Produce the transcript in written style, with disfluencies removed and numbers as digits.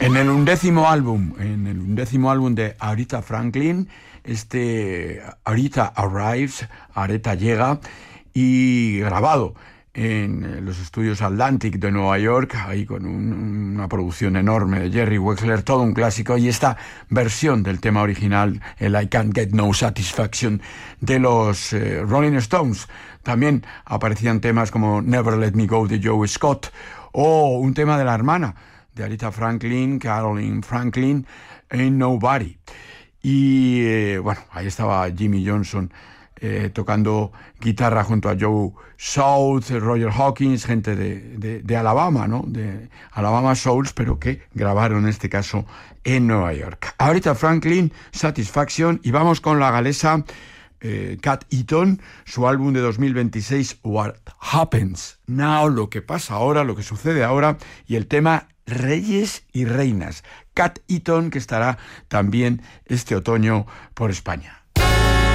En el undécimo álbum de Aretha Franklin, Aretha Arrives, Aretha llega, y grabado en los estudios Atlantic de Nueva York, ahí con una producción enorme de Jerry Wexler, todo un clásico, y esta versión del tema original, el I Can't Get No Satisfaction, de los Rolling Stones. También aparecían temas como Never Let Me Go de Joe Scott, o un tema de la hermana de Aretha Franklin, Caroline Franklin, Ain't Nobody. Y bueno, ahí estaba Jimmy Johnson tocando guitarra junto a Joe South, Roger Hawkins, gente de Alabama, ¿no? De Alabama Souls, pero que grabaron en este caso en Nueva York. Aretha Franklin, Satisfaction, y vamos con la galesa Cat Eaton, su álbum de 2026, What Happens Now, lo que pasa ahora, lo que sucede ahora, y el tema Reyes y Reinas. Cat Eaton, que estará también este otoño por España.